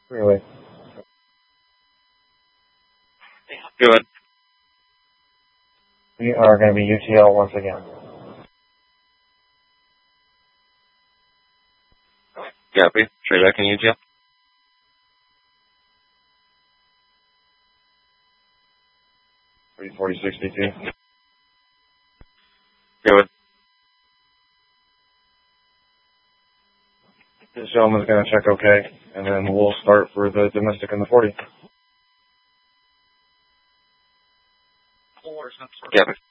Really? Good. We are going to be UTL once again. Copy. Straight back in UTL. $340.62. Good. This gentleman's going to check okay, and then we'll start for the domestic in the 40. Copy.